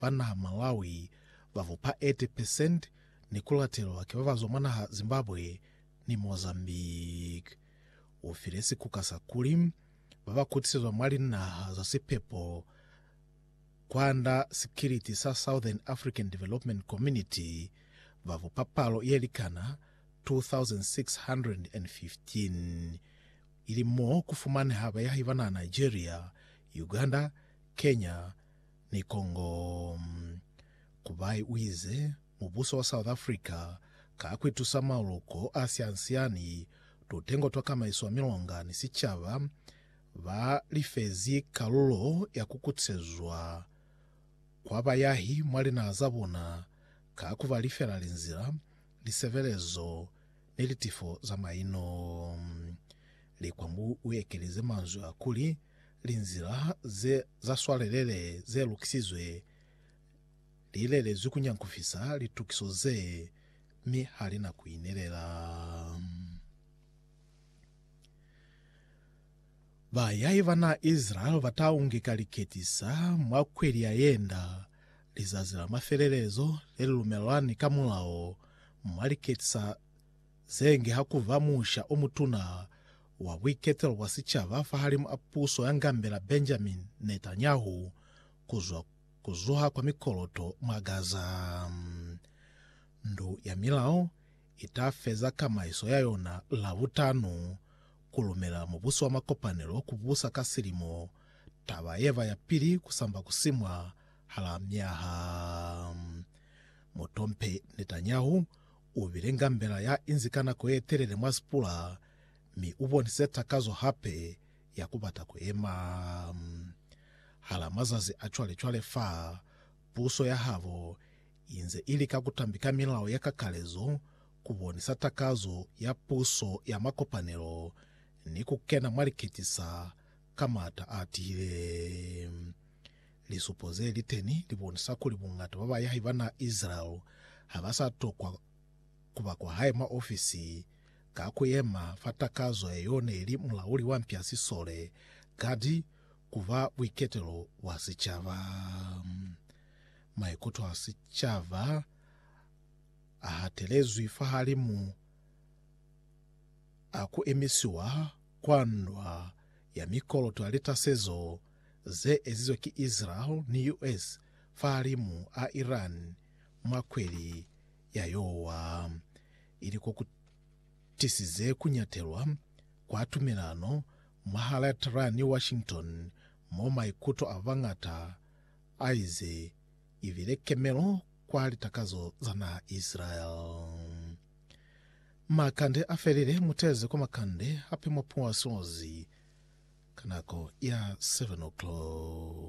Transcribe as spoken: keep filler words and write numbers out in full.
pana Malawi vavupa eighty percent ni kulatelo akivavazo mwana Zimbabwe ni Mozambique. Ufiresi kukasa kuli vavakutisizwa mwali na za sipepo kwanda security sa Southern African Development Community vavupa palo yelikana two thousand six hundred fifteen. Ili mo kufumane haba ya hivana Nigeria, Uganda, Kenya ni Congo. Kubai uize mubuso wa South Africa kakwitu samauluko asiansiani tutengo toka maiswa milonga ni sichava va lifezi kalulo ya kukutsezwa kwa bayahi mwali na azabona kakuva lifera linzira lisevelezo nilitifo za maino likwambu uyekeleze manzo ya kuli linzira ze za swalelele ze lukisizwe lilele zikunyankufisa litukisoze mi halina kuinelela. Bayahi vana Israel vataungika liketisa mwakweli ya yenda lizazila maferelezo lelumelwani kamulao mwaliketisa zenge hakuvamusha omutuna wa wiketelo wasichava fahalimu apuso yangambela Benjamin Netanyahu kuzwa kuzuha kwa mikoloto mwagaza. Ndu ya milao itafeza kama iso yayona lavutanu kulumela mubuso wa makopanelo kubusa kasilimo taba eva ya pili kusamba kusimwa halamyaha. Motompe Netanyahu uvilenga mbela ya inzikana kuyetelele mwasipula mi ubonise takazo hape ya kubata kuema. Halamazazi achwale chwale faa puso ya havo inze ili kakutambika milao ya kakalezo kubonisa takazo ya puso ya makopanelo ni kukena mwaliketisa kamata atile. Lisupoze liteni libonisa kulibungata baba ya hivana Israel havasa tokwa kuba kwa haima ofisi kakuyema fatakazo yayone ili mulauli wampia sisole gadi kuva wiketelo wasichava. Maikuto wasichava ahatelezwi fahalimu aku emisiwa kwandwa ya mikoloto alita sezo ze ezizo ki Israel ni U S fahalimu a Iran mwakweli ya yowa. Iliko kutisize kunyatelwa kwa tumirano mahala ya Tarani Washington moma ikuto avangata aize ivile kemelo kwa litakazo zana Israel. Makande aferire muteze kwa makande hape mwapuwa sozi kanako ya seven o'clock.